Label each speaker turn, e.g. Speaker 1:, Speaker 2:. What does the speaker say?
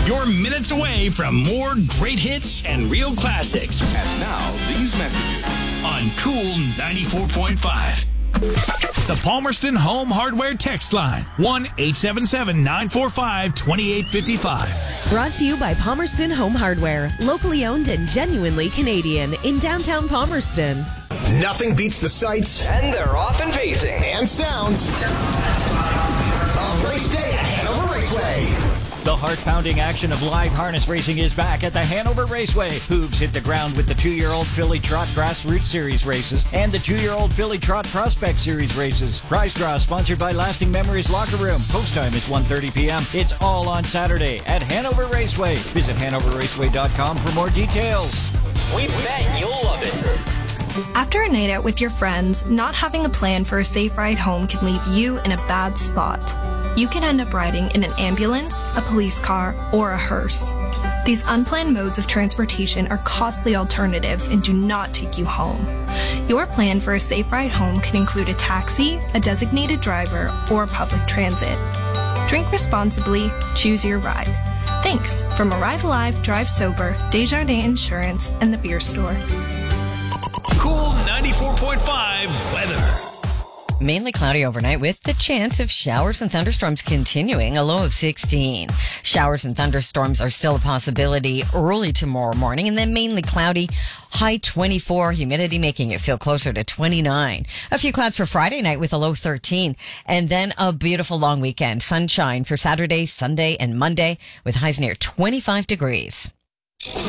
Speaker 1: You're minutes away from more great hits and real classics.
Speaker 2: And now, these messages.
Speaker 1: On Cool 94.5. The Palmerston Home Hardware text line, 1-877-945-2855.
Speaker 3: Brought to you by Palmerston Home Hardware, locally owned and genuinely Canadian in downtown Palmerston.
Speaker 4: Nothing beats the sights
Speaker 5: and they're often pacing
Speaker 4: and sounds of race day at Hanover Raceway.
Speaker 6: The heart-pounding action of live harness racing is back at the Hanover Raceway. Hooves hit the ground with the 2-year-old Filly Trot Grassroots Series races and the 2-year-old Filly Trot Prospect Series races. Prize draw sponsored by Lasting Memories Locker Room. Post time is 1:30 p.m. It's all on Saturday at Hanover Raceway. Visit HanoverRaceway.com for more details.
Speaker 5: We bet you'll love it.
Speaker 7: After a night out with your friends, not having a plan for a safe ride home can leave you in a bad spot. You can end up riding in an ambulance, a police car, or a hearse. These unplanned modes of transportation are costly alternatives and do not take you home. Your plan for a safe ride home can include a taxi, a designated driver, or public transit. Drink responsibly, choose your ride. Thanks from Arrive Alive, Drive Sober, Desjardins Insurance, and the Beer Store.
Speaker 1: Cool 94.5 weather.
Speaker 8: Mainly cloudy overnight with the chance of showers and thunderstorms continuing, a low of 16. Showers and thunderstorms are still a possibility early tomorrow morning, and then mainly cloudy, high 24, humidity making it feel closer to 29. A few clouds for Friday night with a low 13, and then a beautiful long weekend. Sunshine for Saturday, Sunday, and Monday with highs near 25 degrees.